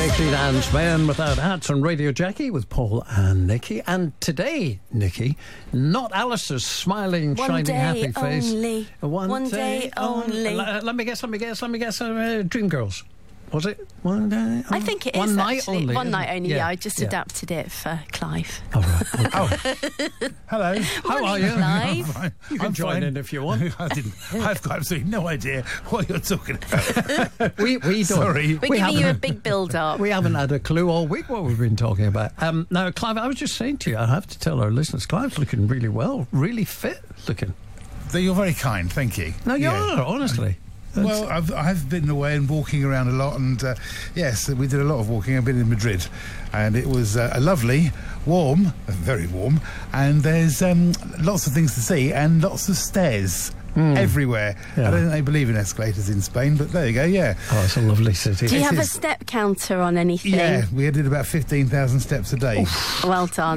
Clean Hands Men Without Hats on Radio Jackie with Paul and Nikki. And today, Nikki, not Alice's smiling, shining, happy face. One day only. Let me guess. Dreamgirls. Was it one day? Only? I think it is. One night only. One night only. Yeah, I just adapted it for Clive. Oh, right. Okay. Hello. How are you? Clive. You can join in if you want. I've got absolutely no idea what you're talking about. we don't. Sorry. We're giving you a big build-up. We haven't had a clue all week what we've been talking about. Now, Clive, I was just saying to you, I have to tell our listeners, Clive's looking really well, really fit looking. You're very kind, thank you. No, you are, honestly. Well, I've been away and walking around a lot, and yes, we did a lot of walking. I've been in Madrid, and it was a lovely, warm, very warm, and there's lots of things to see and lots of stairs everywhere. Yeah. I don't think they believe in escalators in Spain, but there you go, yeah. Oh, it's a lovely city. Do you have a step counter on anything? Yeah, we did about 15,000 steps a day. Well done.